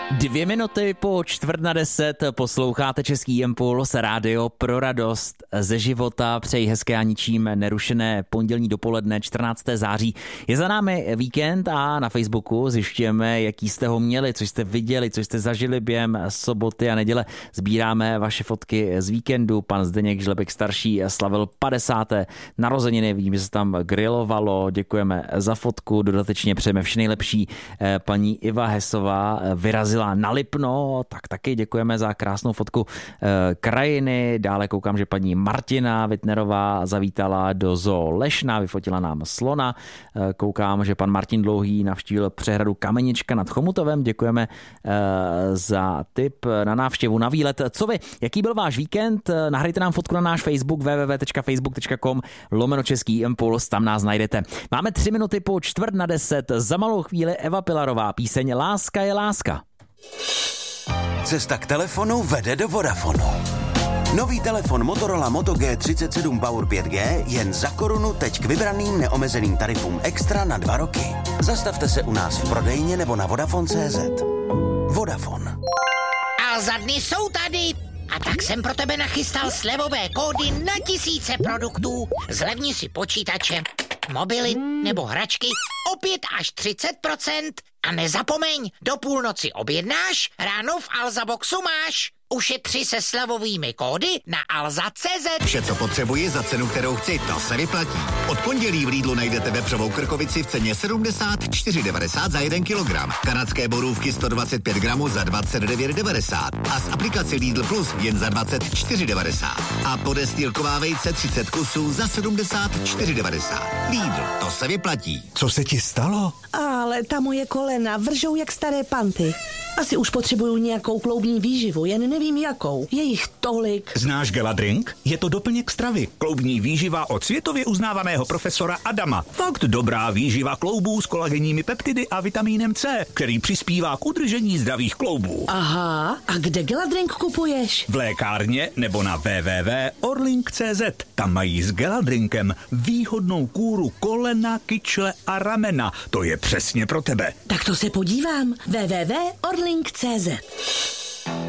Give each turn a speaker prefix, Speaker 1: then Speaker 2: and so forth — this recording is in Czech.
Speaker 1: 2 minuty po 9:45 posloucháte Český impuls, rádio pro radost ze života. Přeji hezké a ničím nerušené pondělní dopoledne 14. září. Je za námi víkend a na Facebooku zjišťujeme, jaký jste ho měli, co jste viděli, co jste zažili během soboty a neděle. Sbíráme vaše fotky z víkendu. Pan Zdeněk Žlebek starší slavil 50. narozeniny, vidím, že se tam grilovalo. Děkujeme za fotku, dodatečně přejeme vše nejlepší. Paní Iva Hesová vyrazila na Lipno, tak taky děkujeme za krásnou fotku krajiny. Dále koukám, že paní Martina Wittnerová zavítala do Zoo Lešna, vyfotila nám slona. Koukám, že pan Martin Dlouhý navštívil přehradu Kamenička nad Chomutovem. Děkujeme za tip na návštěvu, na výlet. Co vy? Jaký byl váš víkend? Nahrajte nám fotku na náš Facebook www.facebook.com/Český impuls, tam nás najdete. Máme 3 minuty po 9:45. Za malou chvíli Eva Pilarová, píseň Láska je láska.
Speaker 2: Cesta k telefonu vede do Vodafonu. Nový telefon Motorola Moto G37 Power 5G jen za korunu teď k vybraným neomezeným tarifům extra na 2 roky. Zastavte se u nás v prodejně nebo na Vodafone.cz. Vodafone.
Speaker 3: A za dny jsou tady. A tak jsem pro tebe nachystal slevové kódy na tisíce produktů. Zlevni si počítače, mobily nebo hračky o 5 až 30%. A nezapomeň, do půlnoci objednáš, ráno v Alza Boxu máš. Ušetři se slevovými kódy na alza.cz.
Speaker 4: Vše, co potřebuji za cenu, kterou chci, to se vyplatí. Od pondělí v Lidlu najdete vepřovou krkovici v ceně 74,90 za 1 kilogram. Kanadské borůvky 125 gramů za 29,90 a z aplikaci Lidl Plus jen za 24,90. A podestýlková vejce 30 kusů za 74,90. Lidl, to se vyplatí.
Speaker 5: Co se ti stalo?
Speaker 6: Ale ta moje kolena vržou jak staré panty. Asi už potřebuju nějakou kloubní výživu, jen nevím jakou. Je jich tolik.
Speaker 5: Znáš Geladrink? Je to doplněk stravy. Kloubní výživa od světově uznávaného profesora Adama. Fakt dobrá výživa kloubů s kolagenními peptidy a vitamínem C, který přispívá k udržení zdravých kloubů.
Speaker 6: Aha, a kde Geladrink kupuješ?
Speaker 5: V lékárně nebo na www.orlink.cz. Tam mají s Geladrinkem výhodnou kůru kolena, kyčle a ramena. To je přesně pro tebe.
Speaker 6: Tak to se podívám. www.orlink.cz.